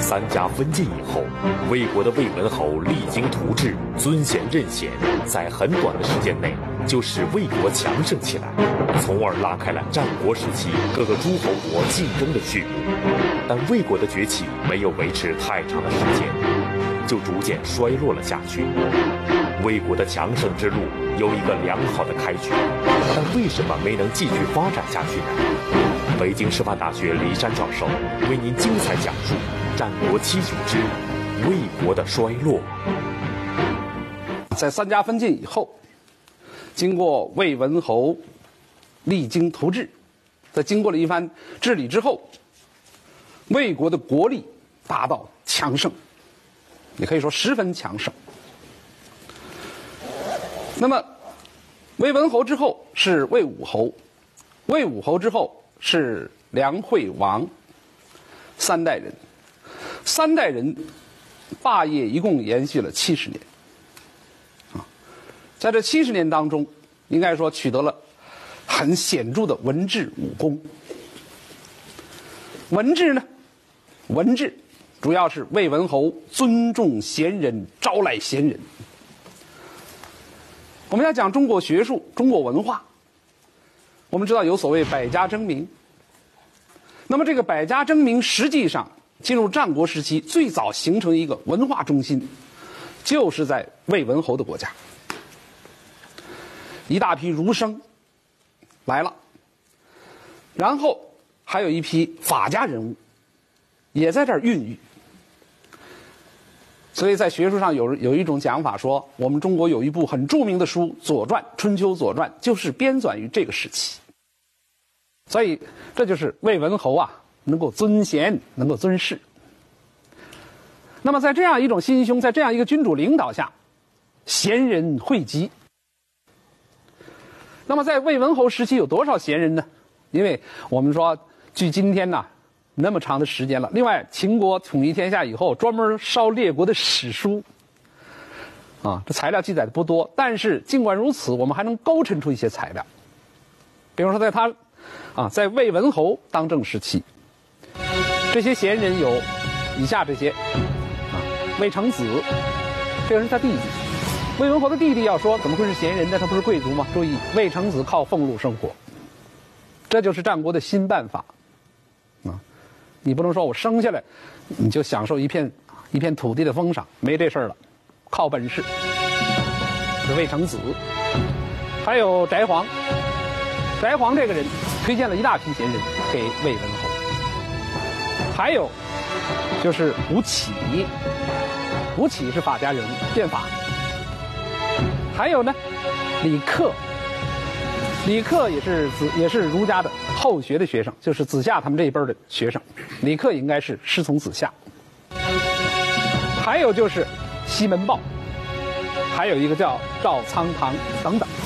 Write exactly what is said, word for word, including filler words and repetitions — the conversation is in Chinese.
三家分晋以后，魏国的魏文侯励精图治，尊贤任贤，在很短的时间内就使魏国强盛起来，从而拉开了战国时期各个诸侯国竞争的序幕。但魏国的崛起没有维持太长的时间，就逐渐衰落了下去。魏国的强盛之路有一个良好的开局，但为什么没能继续发展下去呢？北京师范大学李山教授为您精彩讲述战国七雄之魏国的衰落。 在三家分晋以后，经过魏文侯励精图治，在经过了一番治理之后，魏国的国力达到强盛，也可以说十分强盛。那么魏文侯之后是魏武侯，魏武侯之后是梁惠王，三代人，三代人霸业一共延续了七十年。啊，在这七十年当中，应该说取得了很显著的文治武功。文治呢，文治主要是魏文侯尊重贤人，招来贤人。我们要讲中国学术、中国文化，我们知道有所谓百家争鸣。那么这个百家争鸣实际上进入战国时期，最早形成一个文化中心，就是在魏文侯的国家。一大批儒生来了，然后还有一批法家人物也在这儿孕育。所以在学术上有有一种讲法说，我们中国有一部很著名的书《左传》，春秋左传就是编纂于这个时期。所以这就是魏文侯啊，能够尊贤，能够尊士。那么在这样一种心胸，在这样一个君主领导下，贤人汇集。那么在魏文侯时期有多少贤人呢？因为我们说距今天呢那么长的时间了。另外，秦国统一天下以后，专门烧列国的史书，啊，这材料记载的不多，但是尽管如此，我们还能勾陈出一些材料。比如说，在他，啊，在魏文侯当政时期，这些贤人有以下这些，啊，魏成子，这个是他弟弟。魏文侯的弟弟要说怎么会是贤人呢？他不是贵族吗？注意，魏成子靠俸禄生活，这就是战国的新办法。你不能说我生下来你就享受一片一片土地的封赏，没这事儿了，靠本事。是魏成子，还有翟璜，翟璜这个人推荐了一大批贤人给魏文侯。还有就是吴起，吴起是法家人物，变法。还有呢，李克，李克也是子也是儒家的后学的学生，就是子夏他们这一辈的学生。李克应该是师从子夏。还有就是西门豹，还有一个叫赵苍堂等等。